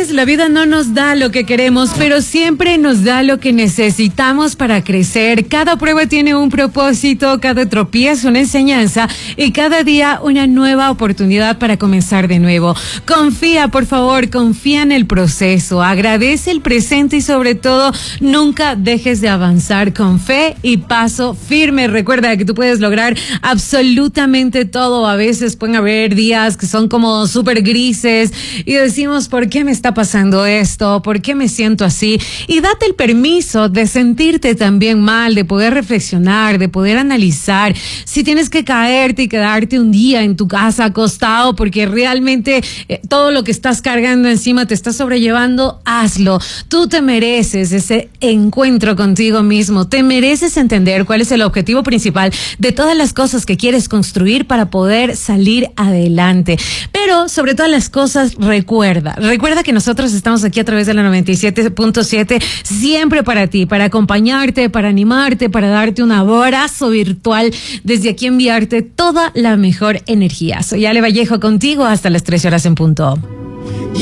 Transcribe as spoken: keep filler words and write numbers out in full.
veces la vida no nos da lo que queremos, pero siempre nos da lo que necesitamos para crecer. Cada prueba tiene un propósito, cada tropiezo una enseñanza y cada día una nueva oportunidad para comenzar de nuevo. Confía, por favor, confía en el proceso, agradece el presente y sobre todo nunca dejes de avanzar con fe y paso firme. Recuerda que tú puedes lograr absolutamente todo. A veces pueden haber días que son como súper grises y decimos, ¿por qué me está pasando esto? ¿Por qué me siento así? Y date el permiso de sentirte también mal, de poder reflexionar, de poder analizar. Si tienes que caerte y quedarte un día en tu casa acostado porque realmente eh, todo lo que estás cargando encima te está sobrellevando, hazlo. Tú te mereces ese encuentro contigo mismo. Te mereces entender cuál es el objetivo principal de todas las cosas que quieres construir para poder salir adelante. Pero sobre todas las cosas, recuerda, recuerda que nosotros estamos aquí a través de la noventa y siete punto siete, siempre para ti, para acompañarte, para animarte, para darte un abrazo virtual, desde aquí enviarte toda la mejor energía. Soy Ale Vallejo contigo hasta las tres horas en punto.